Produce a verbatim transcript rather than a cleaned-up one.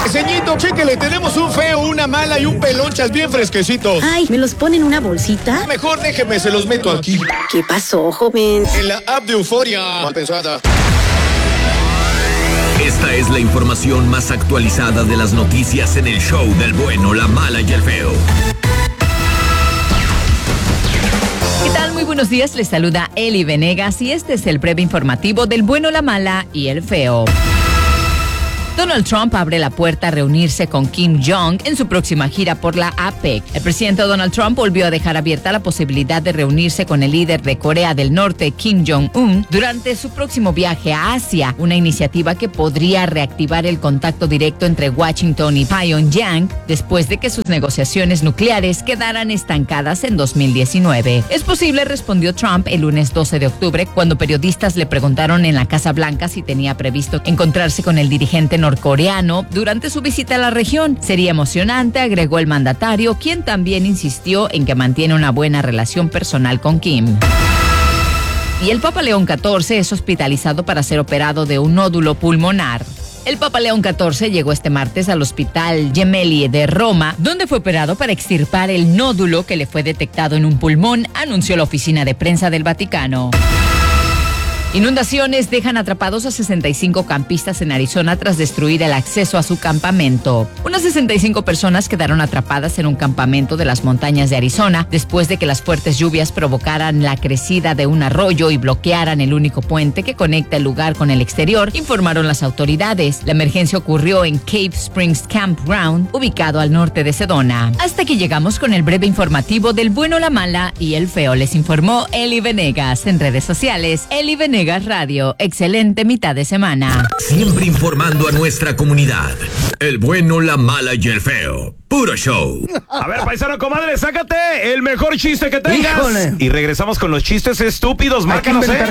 Ceñito, chéquele, tenemos un feo, una mala y un pelonchas bien fresquecitos. Ay, ¿me los pone en una bolsita? Mejor déjeme, se los meto aquí. ¿Qué pasó, joven? En la app de Euforia. Mal pensada. Esta es la información más actualizada de las noticias en el show del bueno, la mala y el feo. ¿Qué tal? Muy buenos días, les saluda Eli Venegas y este es el breve informativo del bueno, la mala y el feo. Donald Trump abre la puerta a reunirse con Kim Jong en su próxima gira por la APEC. El presidente Donald Trump volvió a dejar abierta la posibilidad de reunirse con el líder de Corea del Norte, Kim Jong-un, durante su próximo viaje a Asia, una iniciativa que podría reactivar el contacto directo entre Washington y Pyongyang después de que sus negociaciones nucleares quedaran estancadas en dos mil diecinueve. Es posible, respondió Trump el lunes doce de octubre, cuando periodistas le preguntaron en la Casa Blanca si tenía previsto encontrarse con el dirigente norteamericano norcoreano durante su visita a la región. Sería emocionante, agregó el mandatario, quien también insistió en que mantiene una buena relación personal con Kim. Y el Papa León catorce es hospitalizado para ser operado de un nódulo pulmonar. El Papa León catorce llegó este martes al Hospital Gemelli de Roma, donde fue operado para extirpar el nódulo que le fue detectado en un pulmón, anunció la oficina de prensa del Vaticano. Inundaciones dejan atrapados a sesenta y cinco campistas en Arizona tras destruir el acceso a su campamento. Unas sesenta y cinco personas quedaron atrapadas en un campamento de las montañas de Arizona después de que las fuertes lluvias provocaran la crecida de un arroyo y bloquearan el único puente que conecta el lugar con el exterior, informaron las autoridades. La emergencia ocurrió en Cave Springs Campground, ubicado al norte de Sedona. Hasta aquí llegamos con el breve informativo del bueno, la mala y el feo. Les informó Eli Venegas. En redes sociales, Eli Venegas Radio. Excelente mitad de semana. Siempre informando a nuestra comunidad. El bueno, la mala y el feo. Puro show. A ver, paisano, comadre, sácate el mejor chiste que tengas. Híjole. Y regresamos con los chistes estúpidos. Márcanos, ¿eh?